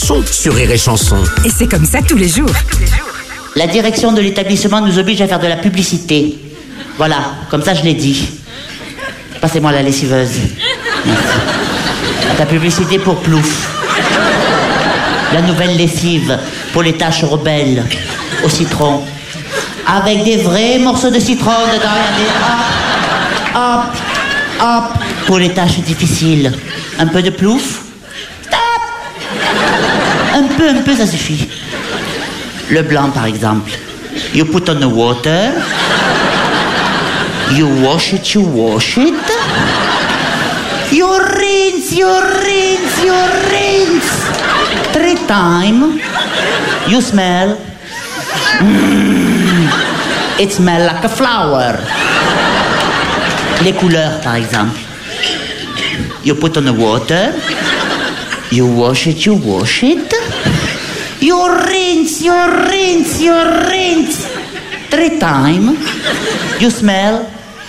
chansons sur Rire et Chanson. Et c'est comme ça tous les jours. La direction de l'établissement nous oblige à faire de la publicité. Voilà, comme ça je l'ai dit. Passez-moi la lessiveuse. Merci. La publicité pour Plouf. La nouvelle lessive pour les taches rebelles au citron. Avec des vrais morceaux de citron dedans. Hop, hop, hop. Pour les tâches difficiles. Un peu de Plouf. Stop. Un peu, ça suffit. Le blanc, par exemple. You put on the water. You wash it, you wash it. You rinse, you rinse, you rinse. 3 times. You smell. It smells like a flower. Les couleurs, par exemple. You put on the water. You wash it, you wash it. You rinse, you rinse, you rinse. 3 times. You smell.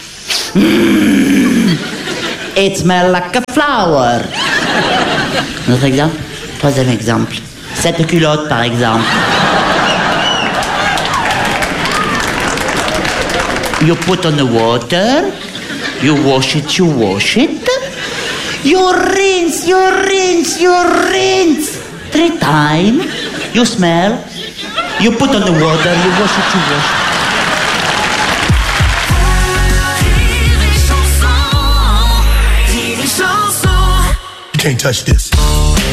It smells like a flower. Un autre exemple. 3e exemple. Cette culotte, par exemple. You put on the water. You wash it, you wash it. You rinse, you rinse, you rinse. 3 times. You smell. You put on the water. You wash it, you wash it. Can't touch this.